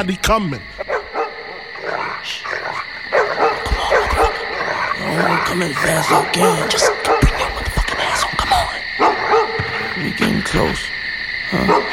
He coming. I'm coming fast as I can. Just bring your motherfucking ass on. Come on. We getting close. Huh?